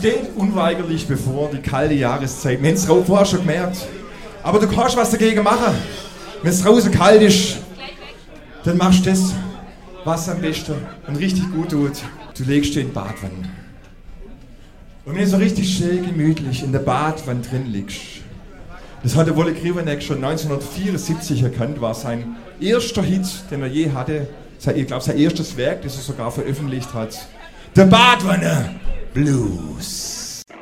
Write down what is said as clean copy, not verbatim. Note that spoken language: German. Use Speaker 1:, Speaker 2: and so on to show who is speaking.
Speaker 1: steht unweigerlich bevor, die kalte Jahreszeit. Wir haben es vorher schon gemerkt. Aber du kannst was dagegen machen. Wenn es draußen kalt ist, dann machst du das, was am besten und richtig gut tut. Du legst dich in die Badwanne. Und wenn du so richtig schön gemütlich in der Badwanne drin liegst, das hat der Wolle Krivonek schon 1974 erkannt, war sein erster Hit, den er je hatte. Ich glaube, sein erstes Werk, das er sogar veröffentlicht hat. Der Badwanne Blues.